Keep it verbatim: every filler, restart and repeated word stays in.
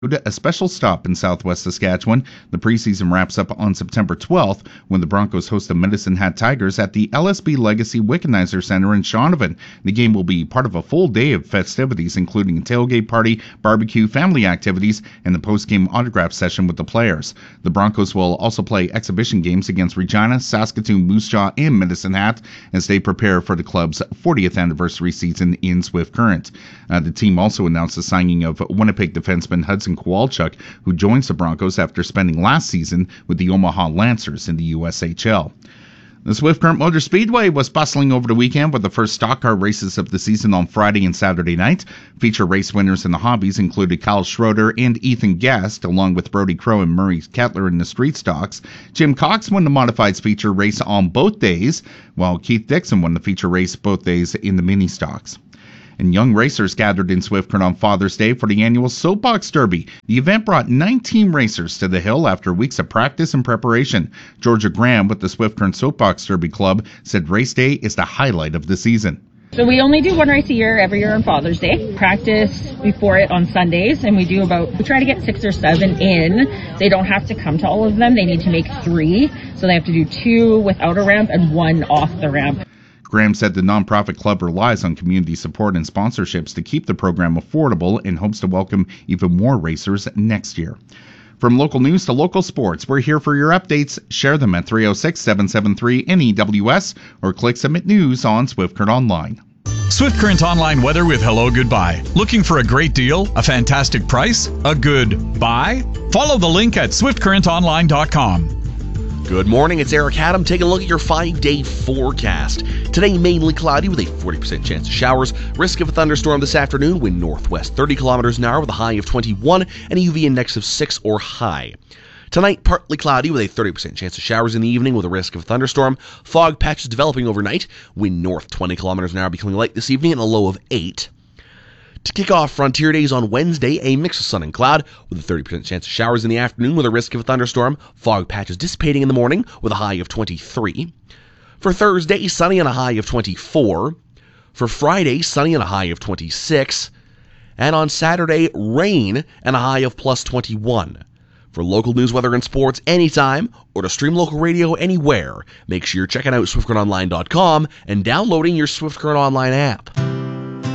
a special stop in southwest Saskatchewan. The preseason wraps up on September twelfth when the Broncos host the Medicine Hat Tigers at the L S B Legacy Wickenheiser Center in Shaunavon. The game will be part of a full day of festivities, including a tailgate party, barbecue, family activities, and the post-game autograph session with the players. The Broncos will also play exhibition games against Regina, Saskatoon, Moose Jaw, and Medicine Hat as they prepare for the club's fortieth anniversary season in Swift Current. Uh, the team also announced the signing of Winnipeg defenseman Hudson Kowalchuk, who joins the Broncos after spending last season with the Omaha Lancers in the U S H L. The Swift Current Motor Speedway was bustling over the weekend with the first stock car races of the season on Friday and Saturday night. Feature race winners in the hobbies included Kyle Schroeder and Ethan Guest, along with Brody Crow and Murray Kettler in the street stocks. Jim Cox won the modifieds feature race on both days, while Keith Dixon won the feature race both days in the mini stocks. And young racers gathered in Swift Current on Father's Day for the annual Soapbox Derby. The event brought nineteen racers to the hill after weeks of practice and preparation. Georgia Graham with the Swift Current Soapbox Derby Club said race day is the highlight of the season. So we only do one race a year, every year on Father's Day. Practice before it on Sundays, and we do about, we try to get six or seven in. They don't have to come to all of them. They need to make three. So they have to do two without a ramp and one off the ramp. Graham said the nonprofit club relies on community support and sponsorships to keep the program affordable and hopes to welcome even more racers next year. From local news to local sports, we're here for your updates. Share them at three oh six, seven seven three, N E W S or click Submit News on Swift Current Online. Swift Current Online weather with Hello Goodbye. Looking for a great deal, a fantastic price, a good buy? Follow the link at swift current online dot com. Good morning, it's Eric Adam taking a look at your five-day forecast. Today, mainly cloudy with a forty percent chance of showers. Risk of a thunderstorm this afternoon, wind northwest thirty kilometers an hour with a high of twenty-one and a U V index of six or high. Tonight, partly cloudy with a thirty percent chance of showers in the evening with a risk of a thunderstorm. Fog patches developing overnight. Wind north twenty kilometers an hour becoming light this evening and a low of eight. To kick off Frontier Days on Wednesday, a mix of sun and cloud with a thirty percent chance of showers in the afternoon with a risk of a thunderstorm. Fog patches dissipating in the morning with a high of twenty-three. For Thursday, sunny and a high of twenty-four. For Friday, sunny and a high of twenty-six. And on Saturday, rain and a high of plus twenty-one. For local news, weather, and sports anytime, or to stream local radio anywhere, make sure you're checking out swift current online dot com and downloading your Swift Current Online app.